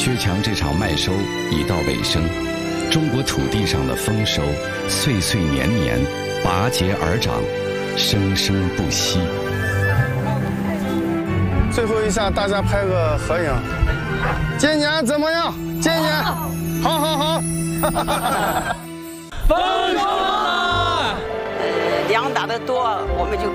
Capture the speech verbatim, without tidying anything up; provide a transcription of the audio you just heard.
薛强这场麦收已到尾声，中国土地上的丰收，岁岁年年，拔节而长，生生不息。 最后一下，大家拍个合影。今年怎么样？今年，好好好。 丰收了！ 呃，粮打得多，我们就